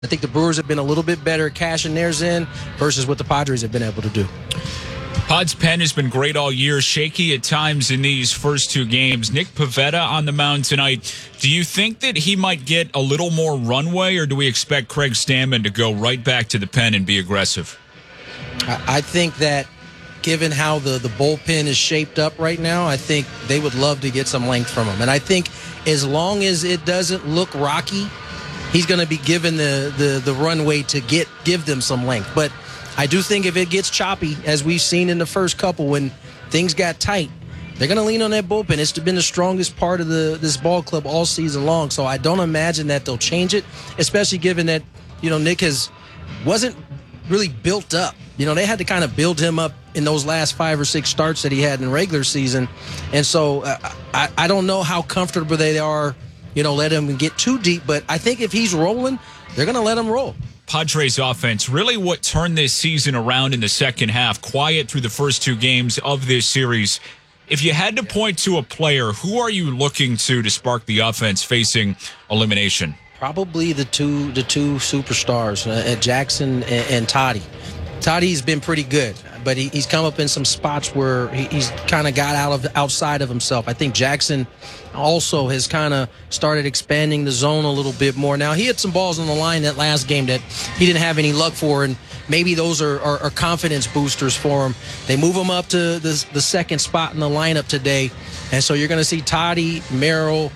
I think the Brewers have been a little bit better at cashing theirs in versus what the Padres have been able to do. Pod's pen has been great all year, shaky at times in these first two games. Nick Pivetta on the mound tonight. Do you think that he might get a little more runway, or do we expect Craig Stammen to go right back to the pen and be aggressive? I think that given how the bullpen is shaped up right now, I think they would love to get some length from him. And I think as long as it doesn't look rocky, he's going to be given the runway to give them some length. But I do think if it gets choppy, as we've seen in the first couple when things got tight, they're going to lean on that bullpen. It's been the strongest part of this ball club all season long. So I don't imagine that they'll change it, especially given that, Nick wasn't really built up. They had to kind of build him up in those last 5 or 6 starts that he had in regular season. And so I don't know how comfortable they are, let him get too deep. But I think if he's rolling, they're going to let him roll. Padres offense, really what turned this season around in the second half, quiet through the first 2 games of this series. If you had to point to a player, who are you looking to spark the offense facing elimination? Probably the two superstars, Jackson and Toddy. Toddy's been pretty good, but he's come up in some spots where he's kind of got outside of himself. I think Jackson also has kind of started expanding the zone a little bit more. Now, he had some balls on the line that last game that he didn't have any luck for, and maybe those are confidence boosters for him. They move him up to the second spot in the lineup today, and so you're going to see Toddy, Merrill,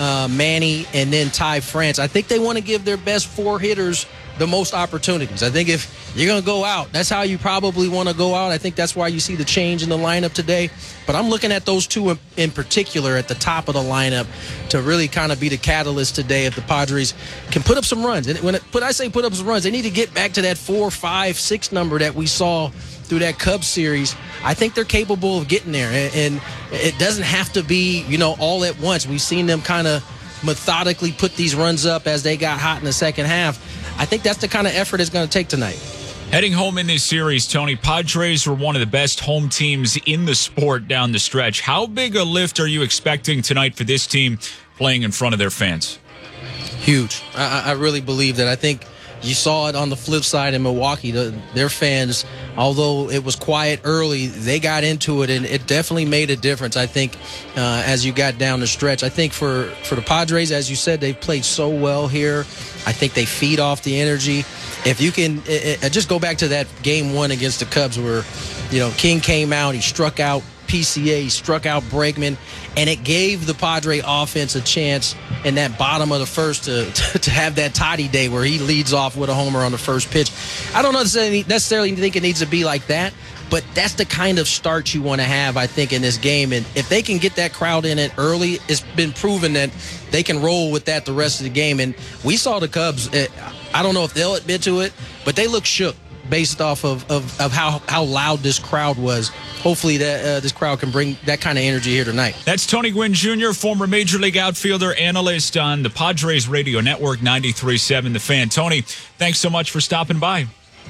Manny, and then Ty France. I think they want to give their best 4 hitters the most opportunities. I think if you're going to go out, that's how you probably want to go out. I think that's why you see the change in the lineup today. But I'm looking at those 2 in particular at the top of the lineup to really kind of be the catalyst today if the Padres can put up some runs. And when I say put up some runs, they need to get back to that 4, 5, 6 number that we saw through that Cubs series. I think they're capable of getting there. And it doesn't have to be, all at once. We've seen them kind of methodically put these runs up as they got hot in the second half. I think that's the kind of effort it's going to take tonight. Heading home in this series, Tony, Padres were one of the best home teams in the sport down the stretch. How big a lift are you expecting tonight for this team playing in front of their fans? Huge. I really believe that. I think you saw it on the flip side in Milwaukee. Their fans, although it was quiet early, they got into it, and it definitely made a difference, I think, as you got down the stretch. I think for the Padres, as you said, they've played so well here. I think they feed off the energy. If you can just go back to that game 1 against the Cubs where, King came out, he struck out PCA, he struck out Bregman, and it gave the Padre offense a chance in that bottom of the first to have that Toddy day where he leads off with a homer on the first pitch. I don't necessarily think it needs to be like that, but that's the kind of start you want to have, I think, in this game. And if they can get that crowd in it early, it's been proven that they can roll with that the rest of the game. And we saw the Cubs, I don't know if they'll admit to it, but they look shook based off of how loud this crowd was. Hopefully this crowd can bring that kind of energy here tonight. That's Tony Gwynn Jr., former Major League outfielder, analyst on the Padres Radio Network, 93.7 The Fan. Tony, thanks so much for stopping by.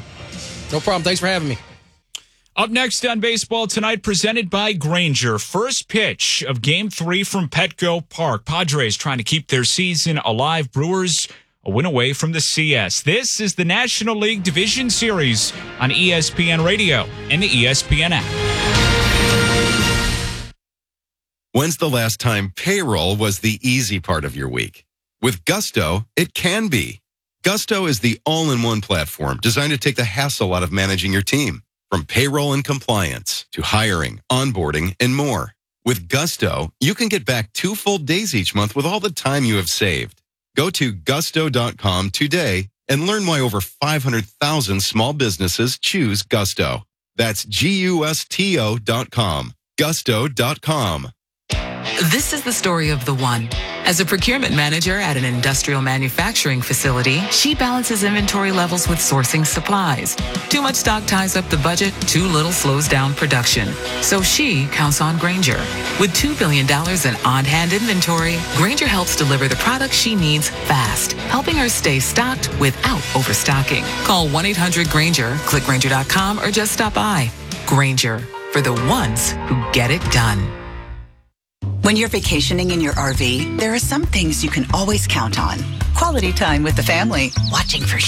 No problem. Thanks for having me. Up next on Baseball Tonight, presented by Grainger. First pitch of Game 3 from Petco Park. Padres trying to keep their season alive. Brewers a win away from the CS. This is the National League Division Series on ESPN Radio and the ESPN app. When's the last time payroll was the easy part of your week? With Gusto, it can be. Gusto is the all-in-one platform designed to take the hassle out of managing your team. From payroll and compliance to hiring, onboarding, and more. With Gusto, you can get back 2 full days each month with all the time you have saved. Go to gusto.com today and learn why over 500,000 small businesses choose Gusto. That's GUSTO.com. Gusto.com. This is the story of the one. As a procurement manager at an industrial manufacturing facility, she balances inventory levels with sourcing supplies. Too much stock ties up the budget, too little slows down production. So she counts on Grainger. With $2 billion in on-hand inventory, Grainger helps deliver the products she needs fast, helping her stay stocked without overstocking. Call 1-800-GRAINGER, click Grainger.com, or just stop by. Grainger, for the ones who get it done. When you're vacationing in your RV, there are some things you can always count on. Quality time with the family, watching for